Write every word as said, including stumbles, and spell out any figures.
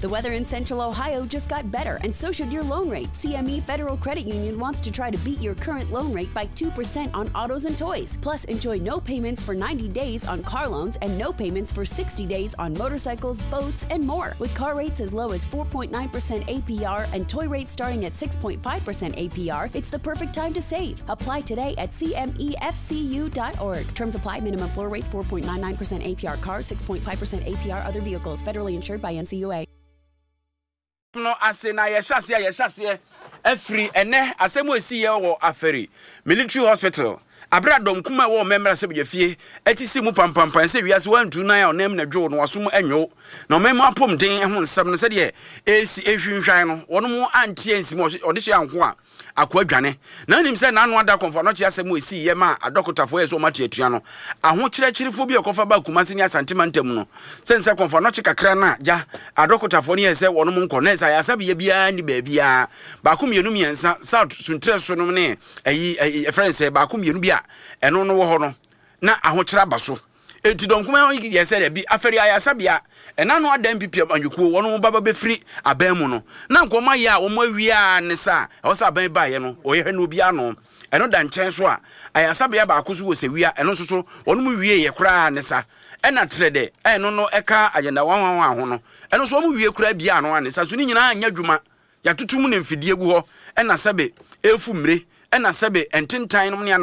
The weather in Central Ohio just got better, and so should your loan rate. C M E Federal Credit Union wants to try to beat your current loan rate by two percent on autos and toys. Plus, enjoy no payments for ninety days on car loans and no payments for sixty days on motorcycles, boats, and more. With car rates as low as four point nine percent A P R and toy rates starting at six point five percent A P R, it's the perfect time to save. Apply today at C M E F C U dot org. Terms apply. Minimum floor rates four point nine nine percent A P R cars, six point five percent A P R other vehicles. Federally insured by N C U A. No asena ye hyase ye hyase afri ene asemo esi ye wo aferi military hospital abradom kuma wo memra se bjefie etisi mu pampampan se wiase wantu nan a onem na dwo no wasom anwo na memma apom den ho nsam no se de esi ehwinhwan no wono mu antie ensi mo ode hye anko a akwa dwane na nim se na anu ada konfa no kye asemo esi ye ma adokotafo ye so mate atua no aho kyerɛkyerefo bi ekofa ba kumase ni asantimantem no sense konfa no kye kakra na ja adokotafo ne ye se wono mu nko na sa ya sabe ye bia ni ba bia ba kum yenu miensa south suntre so no ne ayi e friends ba kum yenu bia eno no wo ho no na aho kyera baso enti donkuma ye se de bi aferi ayasabia ena no adam pipia anwukuo wono baba be free aban mu no na nkoma ye a wo ma wia ne sa wo sa aban ba ye no o ye no bia no eno da nchen so a ayasabia ba akoso wo se wia eno so so wono mu wie ye kura ne sa ena trede eno no eka agenda wanwan ho no eno so wo mu wie kura bia no ne sa so ni nyina anya dwuma ya tutum ne mfidie gu ho ena sabe efu mre ena sabe ententan no ne